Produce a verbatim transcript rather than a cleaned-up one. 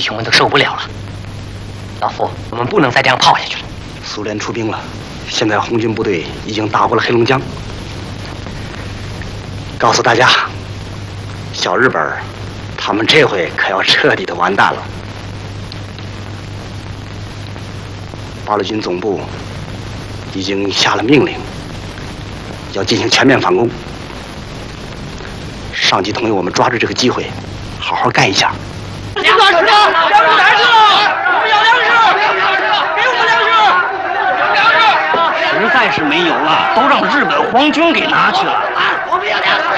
兄们都受不了了。老夫，我们不能再这样泡下去了。 苏联出兵了，现在红军部队已经打过了黑龙江。告诉大家，小日本，他们这回可要彻底的完蛋了。八路军总部已经下了命令，要进行全面反攻。上级同意我们抓住这个机会，好好干一下。 粮食呢？粮食来了！我们要粮食！给我们粮食！粮食！ 实在是没有了，都让日本皇军给拿去了。 我们要粮食！